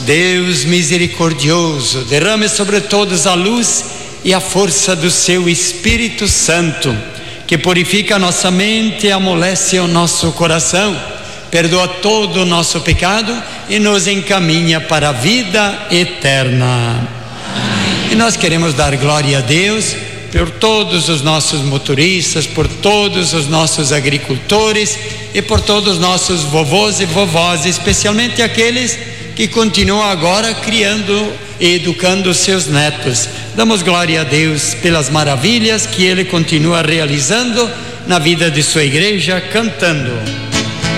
Deus misericordioso, derrame sobre todos a luz e a força do seu Espírito Santo, que purifica a nossa mente e amolece o nosso coração, perdoa todo o nosso pecado e nos encaminha para a vida eterna. Amém. E nós queremos dar glória a Deus por todos os nossos motoristas, por todos os nossos agricultores e por todos os nossos vovôs e vovós, especialmente aqueles que continuam agora criando e educando os seus netos. Damos glória a Deus pelas maravilhas que Ele continua realizando na vida de sua igreja, cantando.